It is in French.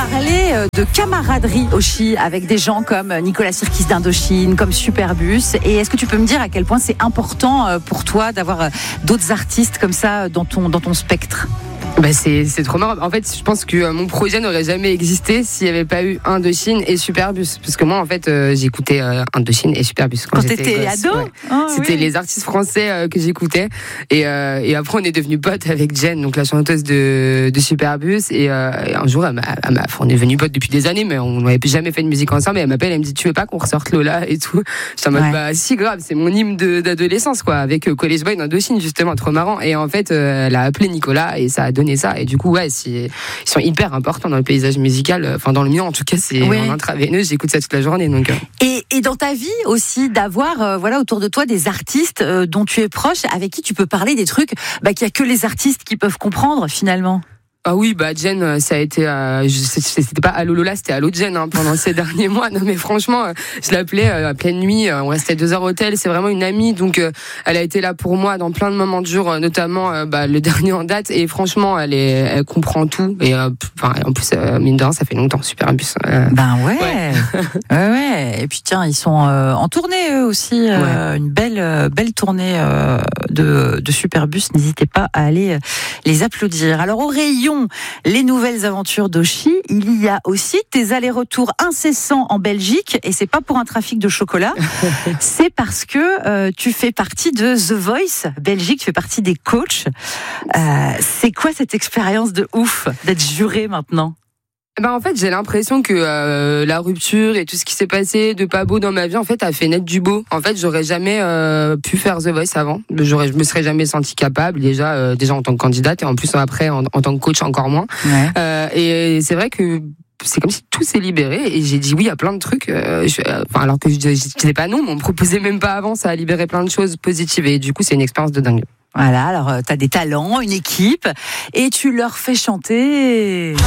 parler de camaraderie aussi avec des gens comme Nicolas Sirkis d'Indochine, comme Superbus. Et est-ce que tu peux me dire à quel point c'est important pour toi d'avoir d'autres artistes comme ça dans ton spectre ? Bah c'est trop marrant. En fait, je pense que mon projet n'aurait jamais existé s'il n'y avait pas eu Indochine et Superbus. Parce que moi, en fait, j'écoutais Indochine et Superbus quand t'étais ado. Ouais. C'était les artistes français que j'écoutais. Et après, on est devenus potes avec Jen, donc la chanteuse de Superbus. Et un jour, on est devenus potes depuis des années, mais on n'avait jamais fait de musique ensemble. Et elle m'appelle, elle me dit, tu veux pas qu'on ressorte Lola et tout. J'étais en mode, bah si, grave, c'est mon hymne d'adolescence, quoi, avec College Boy d'Indochine, justement, trop marrant. Et en fait, elle a appelé Nicolas et ça a donné ça. Et du coup, ils sont hyper importants dans le paysage musical. Enfin, dans le mien, en tout cas, c'est en intraveineux. J'écoute ça toute la journée. Donc. Et dans ta vie aussi, d'avoir autour de toi des artistes dont tu es proche, avec qui tu peux parler des trucs qu'il y a que les artistes qui peuvent comprendre finalement. Ah oui, Jen, ça a été, c'était pas Allo Lola, c'était Allo Jen, pendant ces derniers mois. Non, mais franchement, je l'appelais à pleine nuit, on restait 2 heures au hôtel, c'est vraiment une amie, donc, elle a été là pour moi dans plein de moments durs, notamment, le dernier en date, et franchement, elle comprend tout, et, en plus, mine de rien, ça fait longtemps, Superbus. Ouais. Et puis tiens, ils sont en tournée, eux aussi, une belle tournée, de Superbus, n'hésitez pas à aller les applaudir. Alors, au rayon les nouvelles aventures d'Oshi, il y a aussi tes allers-retours incessants en Belgique, et c'est pas pour un trafic de chocolat, c'est parce que tu fais partie de The Voice Belgique, tu fais partie des coachs. C'est quoi cette expérience de ouf d'être juré maintenant ? En fait, j'ai l'impression que la rupture et tout ce qui s'est passé de pas beau dans ma vie, en fait, a fait naître du beau. En fait, j'aurais jamais pu faire The Voice avant. Je me serais jamais sentie capable, déjà en tant que candidate, et en plus après en tant que coach encore moins. Ouais. Et c'est vrai que c'est comme si tout s'est libéré, et j'ai dit oui à plein de trucs, alors que je disais pas non, mais on me proposait même pas avant. Ça a libéré plein de choses positives, et du coup, c'est une expérience de dingue. Voilà, alors t'as des talents, une équipe, et tu leur fais chanter.